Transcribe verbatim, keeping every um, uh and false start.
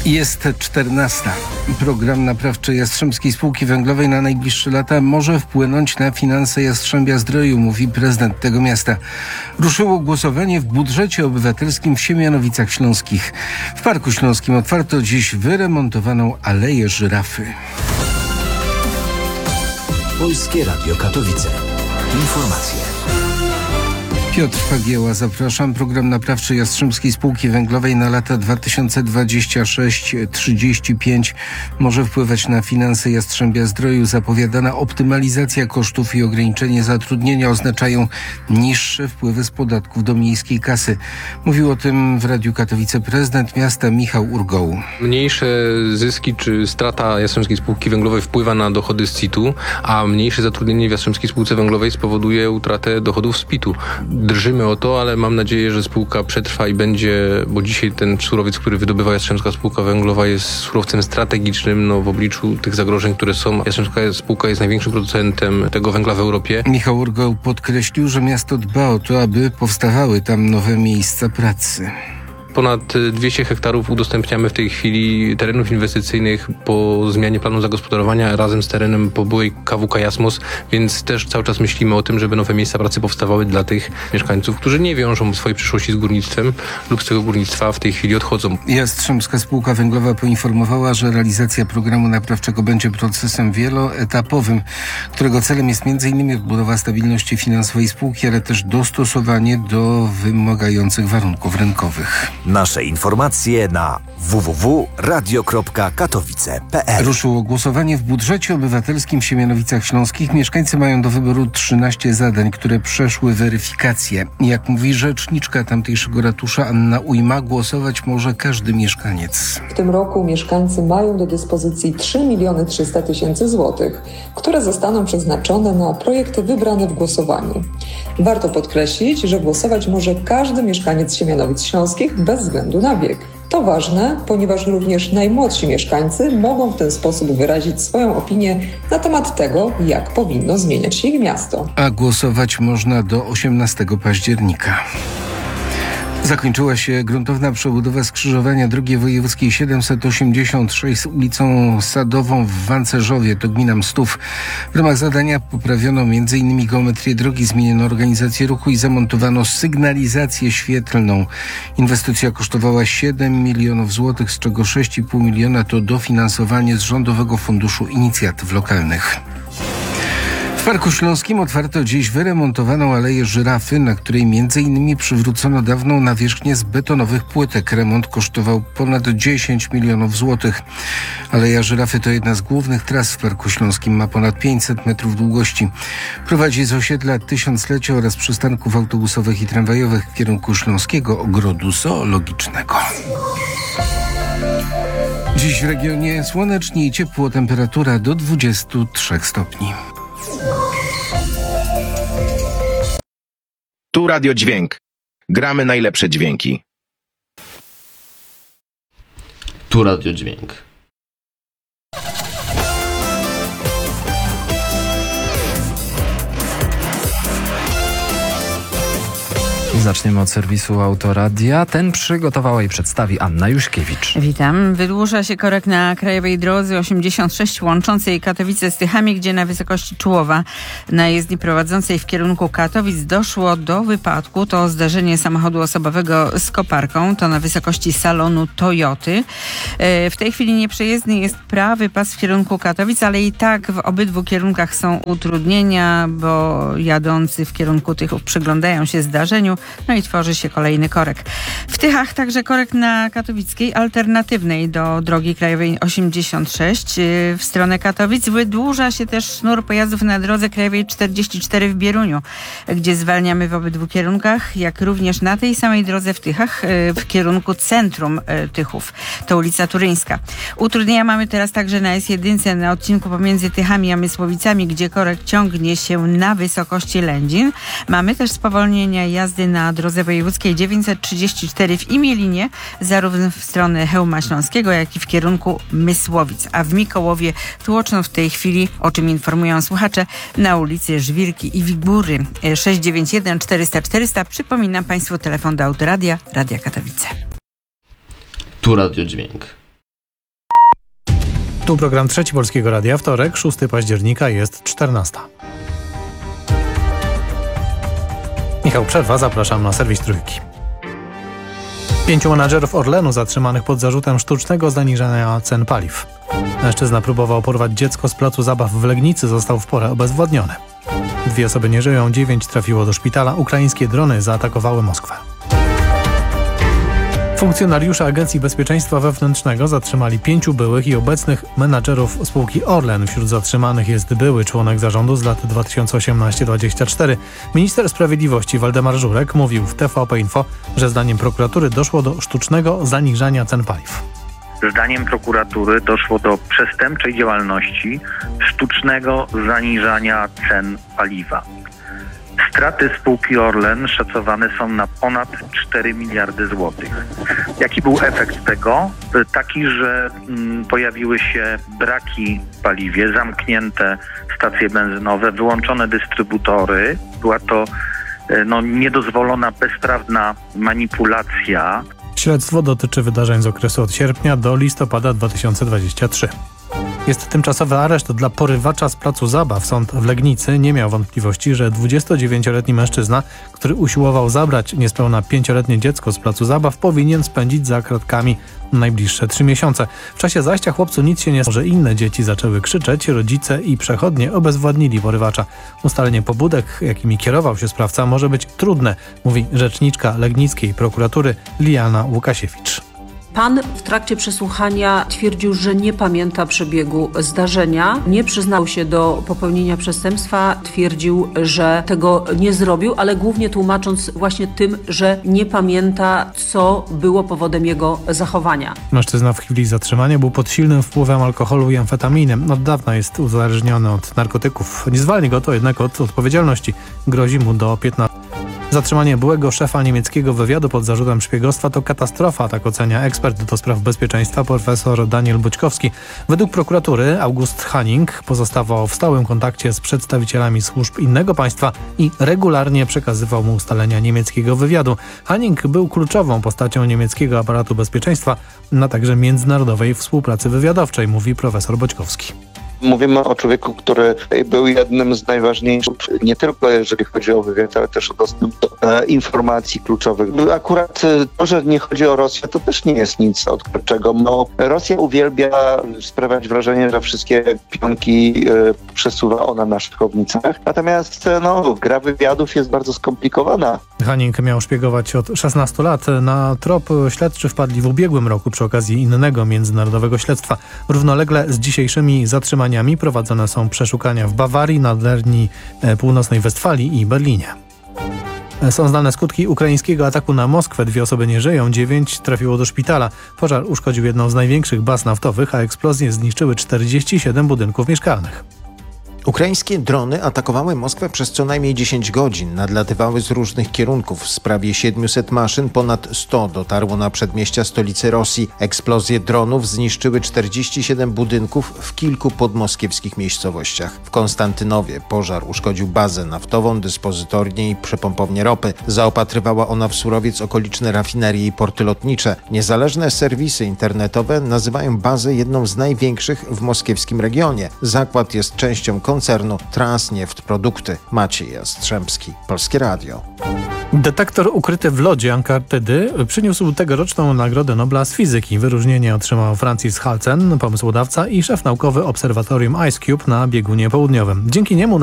Jest czternasta. Program naprawczy Jastrzębskiej Spółki Węglowej na najbliższe lata może wpłynąć na finanse Jastrzębia-Zdroju, mówi prezydent tego miasta. Ruszyło głosowanie w budżecie obywatelskim w Siemianowicach Śląskich. W Parku Śląskim otwarto dziś wyremontowaną Aleję Żyrafy. Polskie Radio Katowice. Informacje. Piotr Pagieła, zapraszam. Program naprawczy Jastrzębskiej Spółki Węglowej na lata dwa tysiące dwudziesty szósty do trzydziestego piątego może wpływać na finanse Jastrzębia-Zdroju. Zapowiadana optymalizacja kosztów i ograniczenie zatrudnienia oznaczają niższe wpływy z podatków do miejskiej kasy. Mówił o tym w Radiu Katowice prezydent miasta Michał Urgoł. Mniejsze zyski czy strata Jastrzębskiej Spółki Węglowej wpływa na dochody z C I T-u, a mniejsze zatrudnienie w Jastrzębskiej Spółce Węglowej spowoduje utratę dochodów z P I T-u. Drżymy o to, ale mam nadzieję, że spółka przetrwa i będzie, bo dzisiaj ten surowiec, który wydobywa Jastrzębska Spółka Węglowa, jest surowcem strategicznym no, w obliczu tych zagrożeń, które są. Jastrzębska Spółka jest największym producentem tego węgla w Europie. Michał Urgoł podkreślił, że miasto dba o to, aby powstawały tam nowe miejsca pracy. Ponad dwieście hektarów udostępniamy w tej chwili terenów inwestycyjnych po zmianie planu zagospodarowania razem z terenem po byłej K W K Jasmos, więc też cały czas myślimy o tym, żeby nowe miejsca pracy powstawały dla tych mieszkańców, którzy nie wiążą swojej przyszłości z górnictwem lub z tego górnictwa w tej chwili odchodzą. Jastrzębska Spółka Węglowa poinformowała, że realizacja programu naprawczego będzie procesem wieloetapowym, którego celem jest między innymi odbudowa stabilności finansowej spółki, ale też dostosowanie do wymagających warunków rynkowych. Nasze informacje na w w w kropka radio kropka katowice kropka p l. Ruszyło głosowanie w budżecie obywatelskim w Siemianowicach Śląskich. Mieszkańcy mają do wyboru trzynaście zadań, które przeszły weryfikację. Jak mówi rzeczniczka tamtejszego ratusza Anna Ujma, głosować może każdy mieszkaniec. W tym roku mieszkańcy mają do dyspozycji trzy miliony trzysta tysięcy złotych, które zostaną przeznaczone na projekty wybrane w głosowaniu. Warto podkreślić, że głosować może każdy mieszkaniec Siemianowic Śląskich bez względu na wiek. To ważne, ponieważ również najmłodsi mieszkańcy mogą w ten sposób wyrazić swoją opinię na temat tego, jak powinno zmieniać się ich miasto. A głosować można do osiemnastego października. Zakończyła się gruntowna przebudowa skrzyżowania drogi wojewódzkiej siedemset osiemdziesiąt sześć z ulicą Sadową w Wancerzowie, to gmina Mstów. W ramach zadania poprawiono m in geometrię drogi, zmieniono organizację ruchu i zamontowano sygnalizację świetlną. Inwestycja kosztowała siedem milionów złotych, z czego sześć i pół miliona to dofinansowanie z Rządowego Funduszu Inicjatyw Lokalnych. W Parku Śląskim otwarto dziś wyremontowaną Aleję Żyrafy, na której między innymi przywrócono dawną nawierzchnię z betonowych płytek. Remont kosztował ponad dziesięć milionów złotych. Aleja Żyrafy to jedna z głównych tras w Parku Śląskim. Ma ponad pięćset metrów długości. Prowadzi z osiedla Tysiąclecia oraz przystanków autobusowych i tramwajowych w kierunku Śląskiego Ogrodu Zoologicznego. Dziś w regionie słonecznie i ciepło, temperatura do dwudziestu trzech stopni. Tu Radio Dźwięk. Gramy najlepsze dźwięki. Tu Radio Dźwięk. Zaczniemy od serwisu Autoradia. Ten przygotowała i przedstawi Anna Juszkiewicz. Witam. Wydłuża się korek na krajowej drodze osiemdziesiąt sześć łączącej Katowice z Tychami, gdzie na wysokości Czułowa na jezdni prowadzącej w kierunku Katowic doszło do wypadku. To zdarzenie samochodu osobowego z koparką. To na wysokości salonu Toyoty. W tej chwili nieprzejezdny jest prawy pas w kierunku Katowic, ale i tak w obydwu kierunkach są utrudnienia, bo jadący w kierunku Tychów przyglądają się zdarzeniu. No i tworzy się kolejny korek. W Tychach także korek na katowickiej, alternatywnej do drogi krajowej osiemdziesiąt sześć. W stronę Katowic wydłuża się też sznur pojazdów na drodze krajowej czterdzieści cztery w Bieruniu, gdzie zwalniamy w obydwu kierunkach, jak również na tej samej drodze w Tychach w kierunku centrum Tychów. To ulica Turyńska. Utrudnienia mamy teraz także na S jeden na odcinku pomiędzy Tychami a Mysłowicami, gdzie korek ciągnie się na wysokości Lędzin. Mamy też spowolnienia jazdy na drodze wojewódzkiej dziewięćset trzydzieści cztery w Imielinie, zarówno w stronę Chełma Śląskiego, jak i w kierunku Mysłowic. A w Mikołowie tłoczno w tej chwili, o czym informują słuchacze, na ulicy Żwirki i Wigury. sześć dziewięć jeden czterysta czterysta. Przypominam Państwu telefon do Autoradia, Radia Katowice. Tu Radio Dźwięk. Tu program Trzeci Polskiego Radia, wtorek, szóstego października, jest czternasta. Michał Przerwa, zapraszam na serwis Trójki. Pięciu menadżerów Orlenu zatrzymanych pod zarzutem sztucznego zaniżania cen paliw. Mężczyzna próbował porwać dziecko z placu zabaw w Legnicy, został w porę obezwładniony. Dwie osoby nie żyją, dziewięć trafiło do szpitala. Ukraińskie drony zaatakowały Moskwę. Funkcjonariusze Agencji Bezpieczeństwa Wewnętrznego zatrzymali pięciu byłych i obecnych menadżerów spółki Orlen. Wśród zatrzymanych jest były członek zarządu z lat dwa tysiące osiemnasty do dwa tysiące dwudziestego czwartego. Minister Sprawiedliwości Waldemar Żurek mówił w T V P Info, że zdaniem prokuratury doszło do sztucznego zaniżania cen paliw. Zdaniem prokuratury doszło do przestępczej działalności sztucznego zaniżania cen paliwa. Straty spółki Orlen szacowane są na ponad cztery miliardy złotych. Jaki był efekt tego? Taki, że mm, pojawiły się braki w paliwie, zamknięte stacje benzynowe, wyłączone dystrybutory. Była to no, niedozwolona, bezprawna manipulacja. Śledztwo dotyczy wydarzeń z okresu od sierpnia do listopada dwa tysiące dwudziestego trzeciego. Jest tymczasowy areszt dla porywacza z placu zabaw. Sąd w Legnicy nie miał wątpliwości, że dwudziestodziewięcioletni mężczyzna, który usiłował zabrać niespełna pięcioletnie dziecko z placu zabaw, powinien spędzić za kratkami najbliższe trzy miesiące. W czasie zajścia chłopcu nic się nie stało, że inne dzieci zaczęły krzyczeć, rodzice i przechodnie obezwładnili porywacza. Ustalenie pobudek, jakimi kierował się sprawca, może być trudne, mówi rzeczniczka legnickiej prokuratury Liana Łukasiewicz. Pan w trakcie przesłuchania twierdził, że nie pamięta przebiegu zdarzenia, nie przyznał się do popełnienia przestępstwa, twierdził, że tego nie zrobił, ale głównie tłumacząc właśnie tym, że nie pamięta, co było powodem jego zachowania. Mężczyzna w chwili zatrzymania był pod silnym wpływem alkoholu i amfetaminy. Od dawna jest uzależniony od narkotyków. Nie zwalni go to jednak od odpowiedzialności. Grozi mu do piętnastu. Zatrzymanie byłego szefa niemieckiego wywiadu pod zarzutem szpiegostwa to katastrofa, tak ocenia ekspert do spraw bezpieczeństwa profesor Daniel Bućkowski. Według prokuratury August Hanning pozostawał w stałym kontakcie z przedstawicielami służb innego państwa i regularnie przekazywał mu ustalenia niemieckiego wywiadu. Hanning był kluczową postacią niemieckiego aparatu bezpieczeństwa na także międzynarodowej współpracy wywiadowczej, mówi profesor Bućkowski. Mówimy o człowieku, który był jednym z najważniejszych, nie tylko jeżeli chodzi o wywiad, ale też o dostęp do e, informacji kluczowych. Akurat to, że nie chodzi o Rosję, to też nie jest nic odkrywczego. No, Rosja uwielbia sprawiać wrażenie, że wszystkie pionki e, przesuwa ona na szachownicach. Natomiast no, gra wywiadów jest bardzo skomplikowana. Hanning miał szpiegować od szesnastu lat. Na trop śledczy wpadli w ubiegłym roku przy okazji innego międzynarodowego śledztwa. Równolegle z dzisiejszymi zatrzymaniami prowadzone są przeszukania w Bawarii, Nadarni, Północnej Westfalii i Berlinie. Są znane skutki ukraińskiego ataku na Moskwę. Dwie osoby nie żyją, dziewięć trafiło do szpitala. Pożar uszkodził jedną z największych baz naftowych, a eksplozje zniszczyły czterdzieści siedem budynków mieszkalnych. Ukraińskie drony atakowały Moskwę przez co najmniej dziesięć godzin. Nadlatywały z różnych kierunków. W sprawie siedmiuset maszyn ponad sto dotarło na przedmieścia stolicy Rosji. Eksplozje dronów zniszczyły czterdzieści siedem budynków w kilku podmoskiewskich miejscowościach. W Konstantynowie pożar uszkodził bazę naftową, dyspozytornię i przepompownię ropy. Zaopatrywała ona w surowiec okoliczne rafinerie i porty lotnicze. Niezależne serwisy internetowe nazywają bazę jedną z największych w moskiewskim regionie. Zakład jest częścią koncernu Transneft Produkty. Maciej Jastrzębski, Polskie Radio. Detektor ukryty w lodzie Antarktydy przyniósł tegoroczną Nagrodę Nobla z fizyki. Wyróżnienie otrzymał Francis Halcen, pomysłodawca i szef naukowy obserwatorium IceCube na biegunie południowym. Dzięki niemu